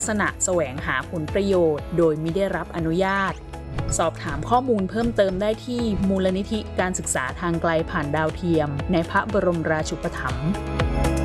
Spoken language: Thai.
ษณะแสวงหาผลประโยชน์โดยไม่ได้รับอนุญาตสอบถามข้อมูลเพิ่มเติมได้ที่มูลนิธิการศึกษาทางไกลผ่านดาวเทียมในพระบรมราชูปถัมภ์